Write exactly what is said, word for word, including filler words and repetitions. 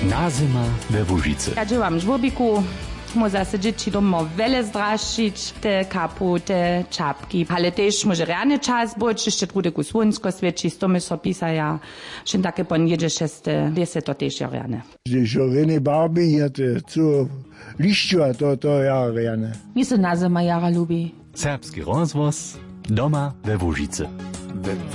Na zima we Łužicy. Ja działam w żłobiku. Może se dzieci doma wiele zdraszyć, te kaputy, czapki. Ale też może rany czas być, jeszcze trudy ku słonsko świeci, stomy so pisaja. Szyn takie pon jedzie szeste, wiese to też ja rany. Żoreny barby, ja to co liściu, a to to ja rany. Mi se na zima jara lubi. Serbski rozvoz doma we Łužicy.